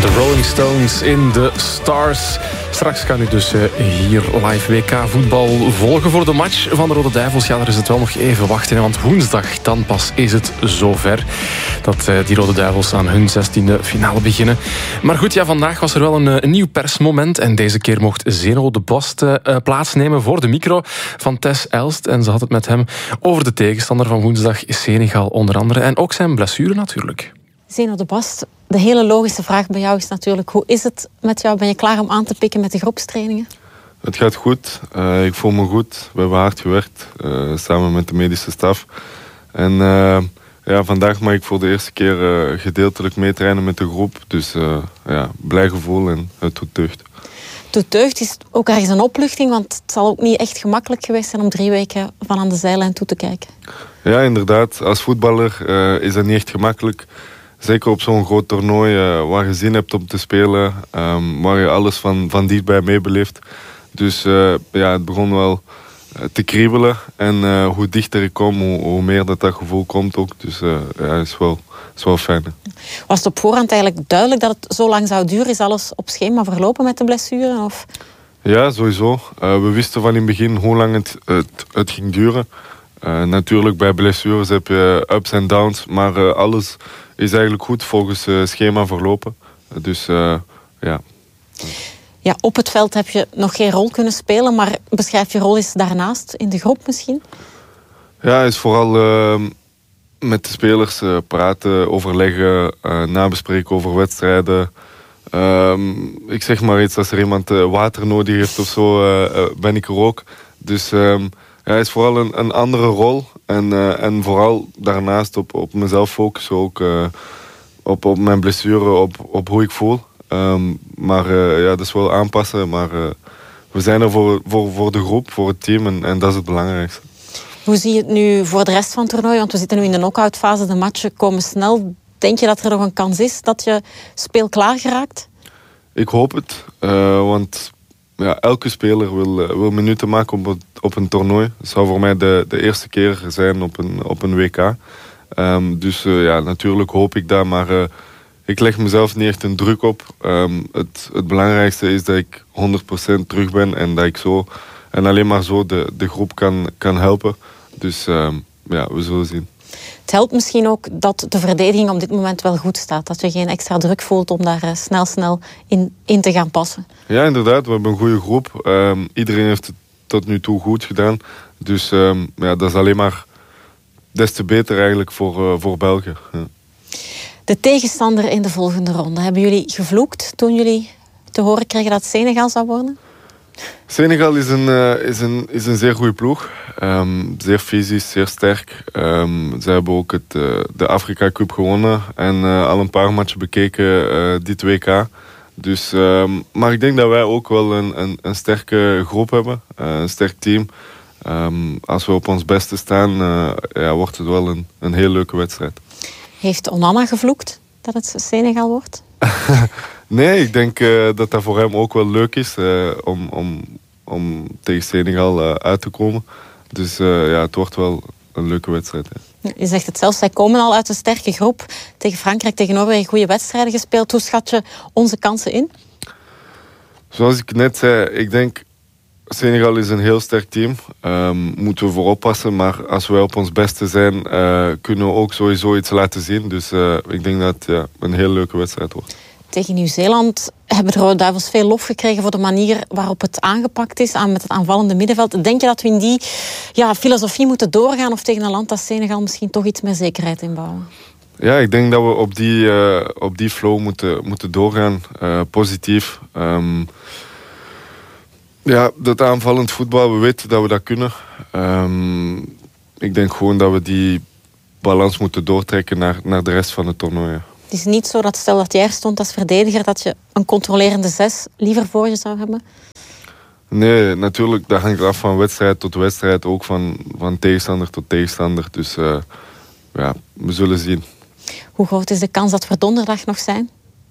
De Rolling Stones in de Stars. Straks kan u dus hier live WK-voetbal volgen voor de match van de Rode Duivels. Ja, daar is het wel nog even wachten, want woensdag dan pas is het zover dat die Rode Duivels aan hun 16e finale beginnen. Maar goed, ja, vandaag was er wel een nieuw persmoment en deze keer mocht Zeno de Bost plaatsnemen voor de micro van Tess Elst. En ze had het met hem over de tegenstander van woensdag, Senegal onder andere. En ook zijn blessure natuurlijk. Zeno de Bost, de hele logische vraag bij jou is natuurlijk: hoe is het met jou? Ben je klaar om aan te pikken met de groepstrainingen? Het gaat goed. Ik voel me goed. We hebben hard gewerkt, samen met de medische staf. En vandaag mag ik voor de eerste keer gedeeltelijk meetrainen met de groep. Dus blij gevoel en het doet deugd. Het deugd is ook ergens een opluchting, want het zal ook niet echt gemakkelijk geweest zijn om 3 weken van aan de zijlijn toe te kijken. Ja, inderdaad. Als voetballer is dat niet echt gemakkelijk. Zeker op zo'n groot toernooi waar je zin hebt om te spelen, waar je alles van dichtbij meebeleeft. Dus het begon wel te kriebelen. En hoe dichter ik kom, hoe meer dat gevoel komt ook. Dus is wel fijn. Hè. Was het op voorhand eigenlijk duidelijk dat het zo lang zou duren? Is alles op schema verlopen met de blessure? Of? Ja, sowieso. We wisten van in het begin hoe lang het ging duren. Natuurlijk, bij blessures heb je ups en downs, maar alles is eigenlijk goed volgens schema verlopen. Dus ja. Ja, op het veld heb je nog geen rol kunnen spelen, maar beschrijf je rol eens daarnaast, in de groep misschien? Ja, is vooral met de spelers praten, overleggen, nabespreken over wedstrijden. Ik zeg maar iets, als er iemand water nodig heeft of zo, ben ik er ook. Dus het is vooral een andere rol. En vooral daarnaast op mezelf focussen, ook op mijn blessure, op hoe ik voel. Dat is wel aanpassen, maar we zijn er voor de groep, voor het team en dat is het belangrijkste. Hoe zie je het nu voor de rest van het toernooi? Want we zitten nu in de knock-out fase, de matchen komen snel. Denk je dat er nog een kans is dat je speelklaar geraakt? Ik hoop het, want elke speler wil minuten maken op een toernooi. Het zou voor mij de eerste keer zijn op een WK. Dus natuurlijk hoop ik dat, maar ik leg mezelf niet echt een druk op. Het belangrijkste is dat ik 100% terug ben en dat ik zo en alleen maar zo de groep kan helpen. Dus we zullen zien. Het helpt misschien ook dat de verdediging op dit moment wel goed staat. Dat je geen extra druk voelt om daar snel in te gaan passen. Ja, inderdaad. We hebben een goede groep. Iedereen heeft het tot nu toe goed gedaan. Dus dat is alleen maar des te beter eigenlijk voor België. Ja. De tegenstander in de volgende ronde. Hebben jullie gevloekt toen jullie te horen kregen dat het Senegal zou worden? Senegal is een zeer goede ploeg. Zeer fysisch, zeer sterk. Ze hebben ook de Afrika Cup gewonnen. En al een paar matchen bekeken dit WK. Dus, maar ik denk dat wij ook wel een sterke groep hebben. Een sterk team. Als we op ons beste staan, wordt het wel een heel leuke wedstrijd. Heeft Onana gevloekt dat het Senegal wordt? Nee, ik denk dat dat voor hem ook wel leuk is om tegen Senegal uit te komen. Dus het wordt wel een leuke wedstrijd. Hè. Je zegt het zelf, zij komen al uit een sterke groep. Tegen Frankrijk, tegen Noorwegen goede wedstrijden gespeeld. Hoe schat je onze kansen in? Zoals ik net zei, ik denk Senegal is een heel sterk team. Moeten we voor oppassen. Maar als wij op ons beste zijn, kunnen we ook sowieso iets laten zien. Dus ik denk dat het een heel leuke wedstrijd wordt. Tegen Nieuw-Zeeland hebben de Rode Duivels veel lof gekregen voor de manier waarop het aangepakt is met het aanvallende middenveld. Denk je dat we in die filosofie moeten doorgaan of tegen een land als Senegal misschien toch iets meer zekerheid inbouwen? Ja, ik denk dat we op die flow moeten doorgaan. Positief. Dat aanvallend voetbal, we weten dat we dat kunnen. Ik denk gewoon dat we die balans moeten doortrekken naar de rest van het toernooi. Het is niet zo dat stel dat jij er stond als verdediger, dat je een controlerende 6 liever voor je zou hebben? Nee, natuurlijk, dat hangt af van wedstrijd tot wedstrijd. Ook van tegenstander tot tegenstander. Dus we zullen zien. Hoe groot is de kans dat we donderdag nog zijn?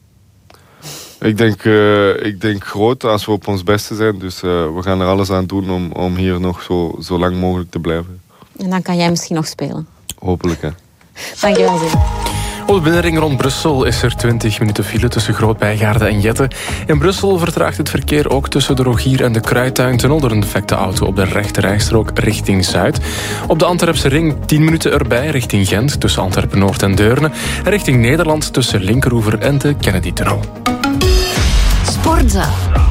Ik denk groot als we op ons beste zijn. Dus we gaan er alles aan doen om hier nog zo lang mogelijk te blijven. En dan kan jij misschien nog spelen. Hopelijk, hè. Dankjewel, Zin. Op de binnenring rond Brussel is er 20 minuten file tussen Groot-Bijgaarde en Jette. In Brussel vertraagt het verkeer ook tussen de Rogier en de Kruidtuintunnel door een defecte auto op de rechterrijstrook richting Zuid. Op de Antwerpse ring 10 minuten erbij richting Gent tussen Antwerpen-Noord en Deurne. En richting Nederland tussen Linkeroever en de Kennedy-tunnel. Sportza.